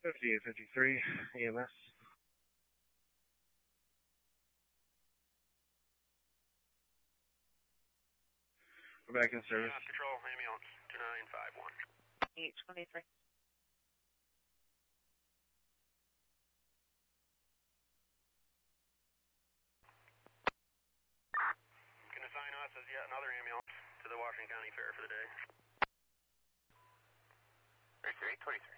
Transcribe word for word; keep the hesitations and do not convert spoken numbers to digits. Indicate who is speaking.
Speaker 1: fifty-eight fifty-three, E M S. We're back in service.
Speaker 2: Yeah, control, ambulance, two nine five one.
Speaker 3: eight twenty-three.
Speaker 2: Can assign us as yet another ambulance to the Washington County Fair for the day.
Speaker 4: thirty-three twenty-three.